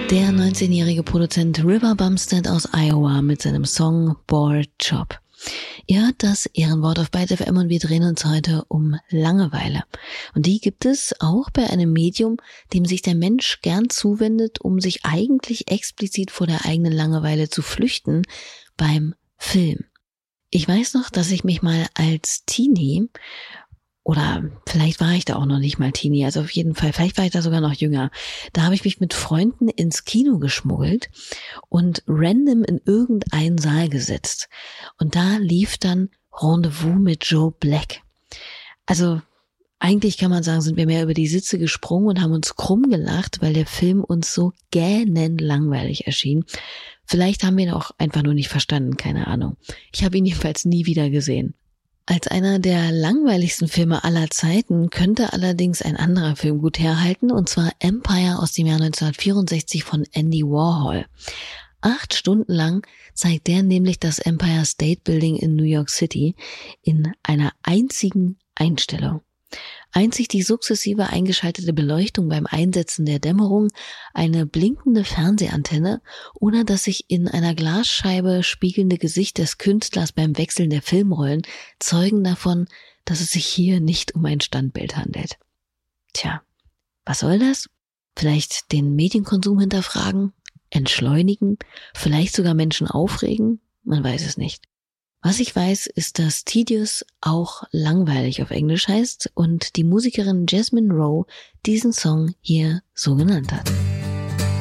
Der 19-jährige Produzent River Bumstead aus Iowa mit seinem Song Bored Job. Ihr hört das Ehrenwort auf Byte FM und wir drehen uns heute um Langeweile. Und die gibt es auch bei einem Medium, dem sich der Mensch gern zuwendet, um sich eigentlich explizit vor der eigenen Langeweile zu flüchten, beim Film. Ich weiß noch, dass ich mich mal als Teenie, oder vielleicht war ich da auch noch nicht mal Teenie, also auf jeden Fall, vielleicht war ich da sogar noch jünger. Da habe ich mich mit Freunden ins Kino geschmuggelt und random in irgendeinen Saal gesetzt. Und da lief dann Rendezvous mit Joe Black. Also eigentlich kann man sagen, sind wir mehr über die Sitze gesprungen und haben uns krumm gelacht, weil der Film uns so gähnend langweilig erschien. Vielleicht haben wir ihn auch einfach nur nicht verstanden, keine Ahnung. Ich habe ihn jedenfalls nie wieder gesehen. Als einer der langweiligsten Filme aller Zeiten könnte allerdings ein anderer Film gut herhalten, und zwar Empire aus dem Jahr 1964 von Andy Warhol. 8 Stunden lang zeigt der nämlich das Empire State Building in New York City in einer einzigen Einstellung. Einzig die sukzessive eingeschaltete Beleuchtung beim Einsetzen der Dämmerung, eine blinkende Fernsehantenne oder das sich in einer Glasscheibe spiegelnde Gesicht des Künstlers beim Wechseln der Filmrollen zeugen davon, dass es sich hier nicht um ein Standbild handelt. Tja, was soll das? Vielleicht den Medienkonsum hinterfragen, entschleunigen, vielleicht sogar Menschen aufregen? Man weiß es nicht. Was ich weiß, ist, dass tedious auch langweilig auf Englisch heißt und die Musikerin Jasmine Rowe diesen Song hier so genannt hat.